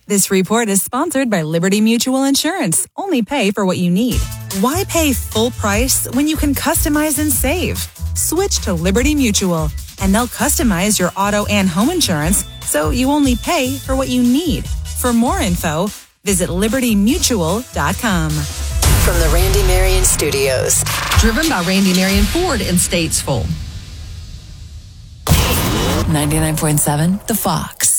This report is sponsored by Liberty Mutual Insurance. Only pay for what you need. Why pay full price when you can customize and save? Switch to Liberty Mutual, and they'll customize your auto and home insurance so you only pay for what you need. For more info, visit libertymutual.com. From the Randy Marion Studios. Driven by Randy Marion Ford in Statesville. 99.7 The Fox.